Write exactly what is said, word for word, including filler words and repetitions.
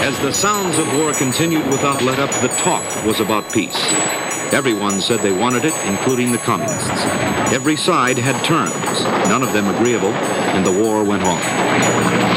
As the sounds of war continued without let-up, the talk was about peace. Everyone said they wanted it, including the communists. Every side had terms, none of them agreeable, and the war went on.